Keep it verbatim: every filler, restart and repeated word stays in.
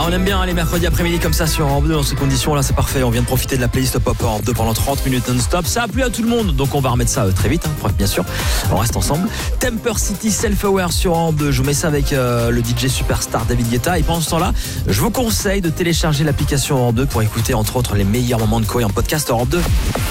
on aime bien les mercredis après-midi comme ça sur Europe deux dans ces conditions-là, c'est parfait. On vient de profiter de la playlist Pop Europe deux pendant trente minutes non-stop. Ça a plu à tout le monde, donc on va remettre ça euh, très vite, hein, bien sûr. On reste ensemble. Temper City Self-Aware sur Europe deux. Je vous mets ça avec euh, le D J superstar David Guetta. Et pendant ce temps-là, je vous conseille de télécharger l'application Europe deux pour écouter entre autres les meilleurs moments de Koé en podcast Europe deux.